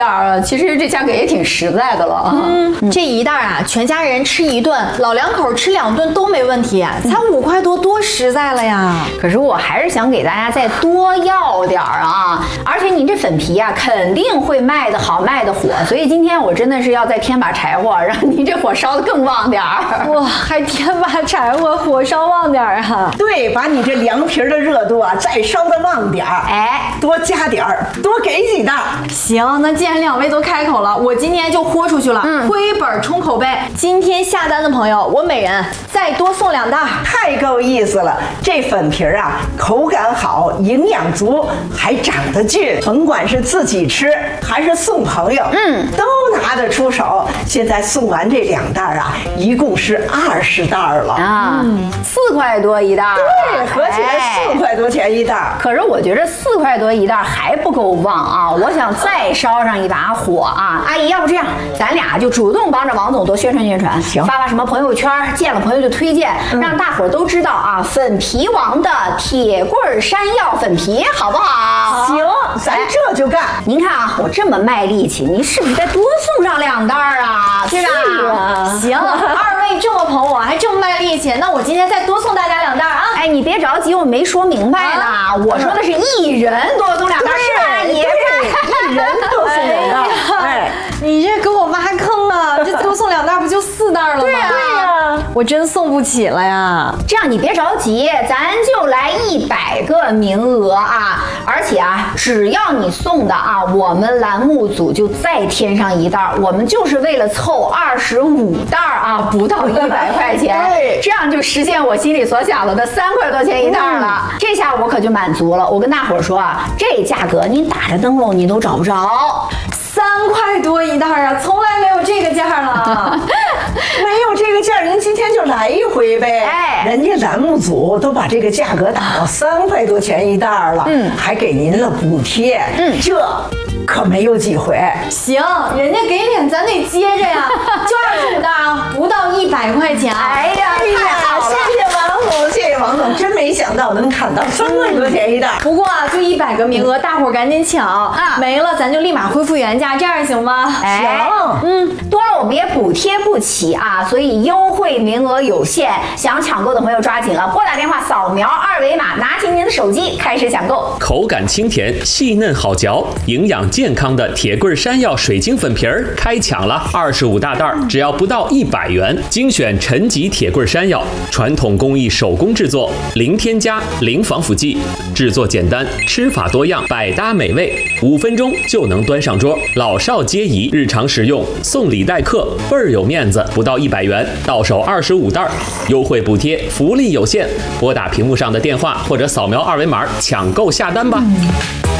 其实这价格也挺实在的了啊。 这一袋啊，全家人吃一顿，老两口吃2顿都没问题，才5块多，多实在了呀！ 可是我还是想给大家再多要点儿啊，而且你这粉皮啊，肯定会卖得好，卖得火，所以今天我真的是要再添把柴火，让你这火烧得更旺点儿。 哇，还添把柴火，火烧旺点儿啊！ 对，把你这凉皮的热度啊再烧得旺点儿， 哎， 多加点儿，多给几袋。 行，那既然2位都开口了，我今天就豁出去了，亏本充口碑。今天下单的朋友，我每人再多送2袋， 太够意思了！这粉皮儿啊，口感好，营养足，还长得俊。甭管是自己吃还是送朋友，都拿得出手。现在送完这2袋啊，一共是20袋了啊，4块多一袋。 对，合起来4块多钱一袋。 可是我觉得4块多一袋还不够旺啊！我想再烧上一把火啊！阿姨，要不这样，咱俩就主动帮着王总多宣传宣传， 行， 发什么朋友圈，见了朋友就推荐，让大伙都知道啊，粉皮王的铁棍山药粉皮，好不好？ 行，咱这就干。 您看啊，我这么卖力气，您是不是再多送上2袋啊？对吧？ 行，2位这么捧我，还这么卖力气，那我今天再多送大家2袋啊！ 哎，你别着急，我没说明白呢。我说的是1人多送2袋，是吧，阿姨？ 1人多送2袋。哎， 你这给我挖坑啊！这多送2袋不就4袋了吗？对呀，我真送不起了呀。 这样你别着急，咱就来100个名额啊！而且啊，只要你送的啊，我们栏目组就再添上1袋，我们就是为了凑25袋啊，不到100块钱， 对， 这样就实现我心里所想的3块多钱一袋了。这下我可就满足了。我跟大伙儿说啊，这价格您打着灯笼你都找不着。 3块多一袋啊，从来没有这个价了。 没有这个价，您今天就来一回呗。 哎， 人家栏目组都把这个价格打到3块多钱一袋了，还给您了补贴，这可没有几回。 行，人家给脸咱得接着呀，就25袋啊，不到100块钱啊。 哎呀，太好了， 谢谢王总，谢谢王总，真没想到能砍到3块多钱一袋。 不过啊，就100个名额，大伙儿赶紧抢啊！没了咱就立马恢复原价，这样行吗？ 行， 多了我们也补贴不起啊，所以优惠名额有限，想抢购的朋友抓紧了，拨打电话扫描2维码，拿起您的手机开始抢购。 口感清甜，细嫩好嚼，营养健康的铁棍山药水晶粉皮儿开抢了，25大袋，只要不到100元，精选陈吉铁棍山药，传统工艺手工制作，零添加，零防腐剂，制作简单，吃法多样，百搭美味，5分钟就能端上桌，老少皆宜，日常食用，送礼待客，倍儿有面子，不到100元，到手25袋，优惠补贴，福利有限，拨打屏幕上的电话或者扫描2维码抢购下单吧。